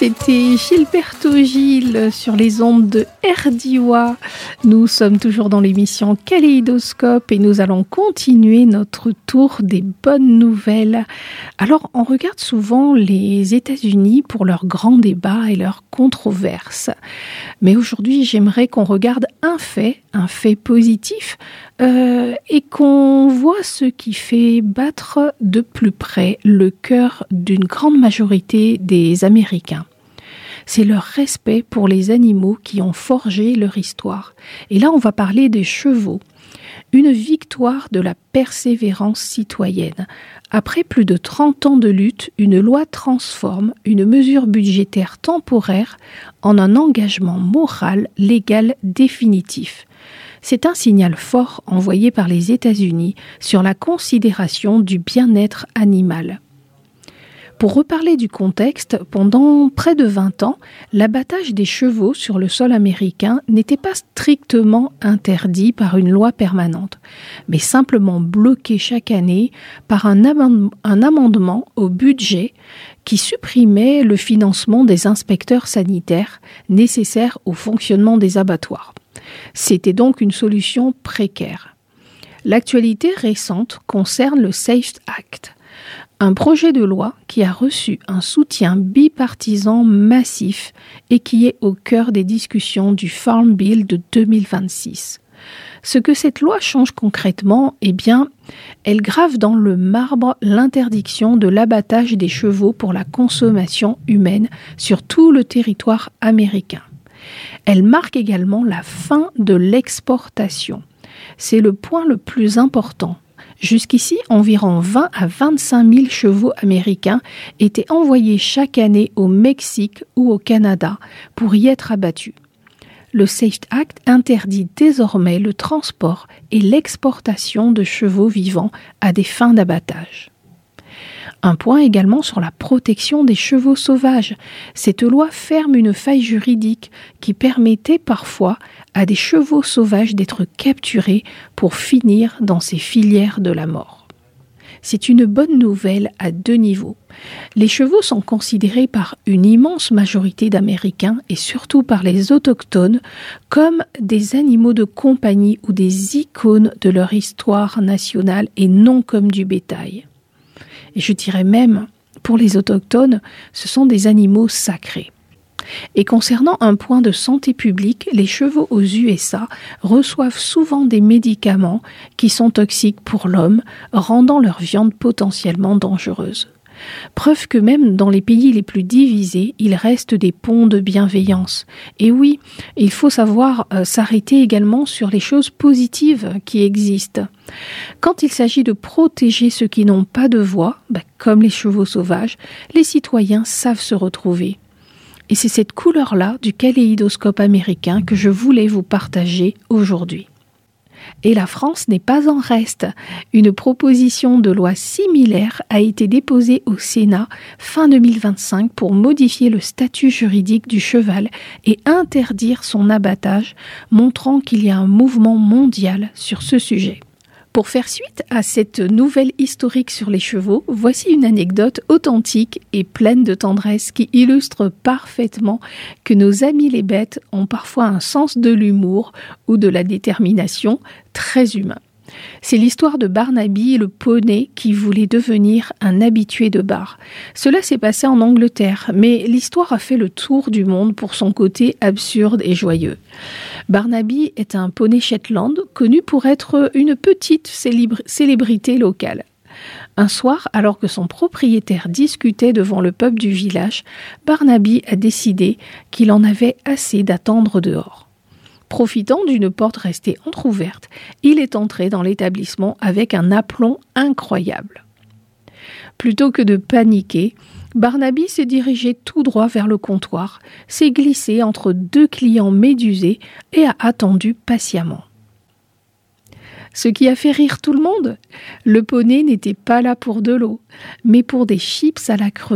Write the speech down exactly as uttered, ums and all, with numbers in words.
C'était Gilberto Gil sur les ondes de R D I W A. Nous sommes toujours dans l'émission Kaléidoscope et nous allons continuer notre tour des bonnes nouvelles. Alors, on regarde souvent les États-Unis pour leurs grands débats et leurs controverses. Mais aujourd'hui, j'aimerais qu'on regarde un fait, un fait positif, euh, et qu'on voit ce qui fait battre de plus près le cœur d'une grande majorité des Américains. C'est leur respect pour les animaux qui ont forgé leur histoire. Et là, on va parler des chevaux. Une victoire de la persévérance citoyenne. Après plus de trente ans de lutte, une loi transforme une mesure budgétaire temporaire en un engagement moral, légal, définitif. C'est un signal fort envoyé par les États-Unis sur la considération du bien-être animal. Pour reparler du contexte, pendant près de vingt ans, l'abattage des chevaux sur le sol américain n'était pas strictement interdit par une loi permanente, mais simplement bloqué chaque année par un, amend- un amendement au budget qui supprimait le financement des inspecteurs sanitaires nécessaires au fonctionnement des abattoirs. C'était donc une solution précaire. L'actualité récente concerne le SAFE Act, un projet de loi qui a reçu un soutien bipartisan massif et qui est au cœur des discussions du Farm Bill de deux mille vingt-six. Ce que cette loi change concrètement, eh bien, elle grave dans le marbre l'interdiction de l'abattage des chevaux pour la consommation humaine sur tout le territoire américain. Elle marque également la fin de l'exportation. C'est le point le plus important. Jusqu'ici, environ vingt à vingt-cinq mille chevaux américains étaient envoyés chaque année au Mexique ou au Canada pour y être abattus. Le SAFE Act interdit désormais le transport et l'exportation de chevaux vivants à des fins d'abattage. Un point également sur la protection des chevaux sauvages. Cette loi ferme une faille juridique qui permettait parfois à des chevaux sauvages d'être capturés pour finir dans ces filières de la mort. C'est une bonne nouvelle à deux niveaux. Les chevaux sont considérés par une immense majorité d'Américains et surtout par les autochtones comme des animaux de compagnie ou des icônes de leur histoire nationale et non comme du bétail. Et je dirais même, pour les autochtones, ce sont des animaux sacrés. Et concernant un point de santé publique, les chevaux aux U S A reçoivent souvent des médicaments qui sont toxiques pour l'homme, rendant leur viande potentiellement dangereuse. Preuve que même dans les pays les plus divisés, il reste des ponts de bienveillance. Et oui, il faut savoir euh, s'arrêter également sur les choses positives qui existent. Quand il s'agit de protéger ceux qui n'ont pas de voix, bah, comme les chevaux sauvages, les citoyens savent se retrouver. Et c'est cette couleur-là du kaléidoscope américain que je voulais vous partager aujourd'hui. Et la France n'est pas en reste. Une proposition de loi similaire a été déposée au Sénat fin deux mille vingt-cinq pour modifier le statut juridique du cheval et interdire son abattage, montrant qu'il y a un mouvement mondial sur ce sujet. Pour faire suite à cette nouvelle historique sur les chevaux, voici une anecdote authentique et pleine de tendresse qui illustre parfaitement que nos amis les bêtes ont parfois un sens de l'humour ou de la détermination très humain. C'est l'histoire de Barnaby, le poney qui voulait devenir un habitué de bar. Cela s'est passé en Angleterre, mais l'histoire a fait le tour du monde pour son côté absurde et joyeux. Barnaby est un poney Shetland connu pour être une petite célébr- célébrité locale. Un soir, alors que son propriétaire discutait devant le pub du village, Barnaby a décidé qu'il en avait assez d'attendre dehors. Profitant d'une porte restée entrouverte, il est entré dans l'établissement avec un aplomb incroyable. Plutôt que de paniquer, Barnaby s'est dirigé tout droit vers le comptoir, s'est glissé entre deux clients médusés et a attendu patiemment. Ce qui a fait rire tout le monde, le poney n'était pas là pour de l'eau, mais pour des chips à la creuse.